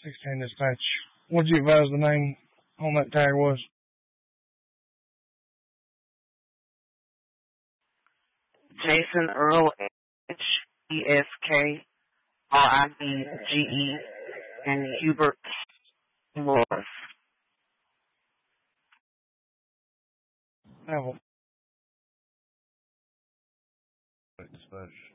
16 dispatch. What'd you advise the name on that tag was? Jason Earl, HESKRIBGE, and Hubert Morris. Neville. Dispatch.